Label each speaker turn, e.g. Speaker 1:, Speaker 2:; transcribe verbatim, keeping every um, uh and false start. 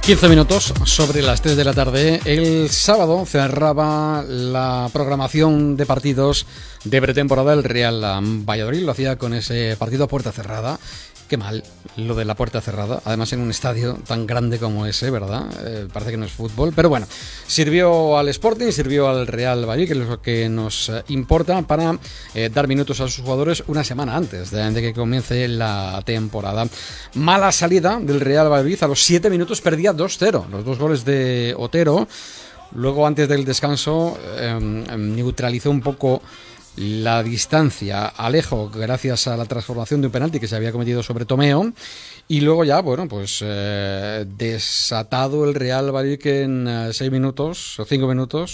Speaker 1: quince minutos sobre las tres de la tarde. El sábado cerraba la programación de partidos de pretemporada el Real Valladolid. Lo hacía con ese partido a puerta cerrada. Qué mal lo de la puerta cerrada, además en un estadio tan grande como ese, ¿verdad? Eh, parece que no es fútbol, pero bueno, sirvió al Sporting, sirvió al Real Valladolid, que es lo que nos eh, importa, para eh, dar minutos a sus jugadores una semana antes de, de que comience la temporada. Mala salida del Real Valladolid, a los siete minutos perdía dos cero, los dos goles de Otero. Luego, antes del descanso, eh, neutralizó un poco la distancia Alejo gracias a la transformación de un penalti que se había cometido sobre Tomeo, y luego ya, bueno, pues eh, desatado el Real Valladolid, que en seis minutos o cinco minutos